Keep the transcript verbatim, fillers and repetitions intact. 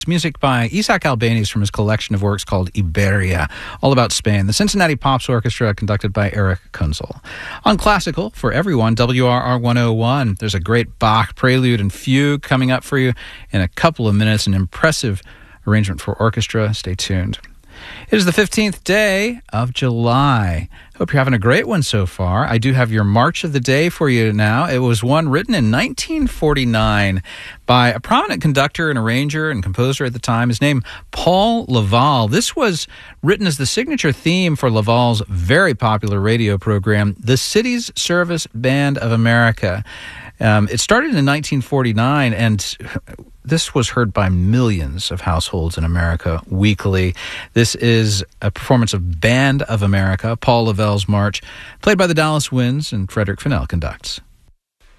Music by Isaac Albeniz from his collection of works called Iberia, all about Spain. The Cincinnati Pops Orchestra, conducted by Eric Kunzel. On Classical, for everyone, W R R one oh one. There's a great Bach prelude and fugue coming up for you in a couple of minutes, an impressive arrangement for orchestra. Stay tuned. It is the fifteenth day of July. Hope you're having a great one so far. I do have your March of the Day for you now. It was one written in nineteen forty-nine by a prominent conductor and arranger and composer at the time. His name, Paul Laval. This was written as the signature theme for Laval's very popular radio program, The Cities Service Band of America. Um, it started in nineteen forty-nine, and this was heard by millions of households in America weekly. This is a performance of Band of America, Paul Laval's March, played by the Dallas Winds, and Frederick Fennell conducts.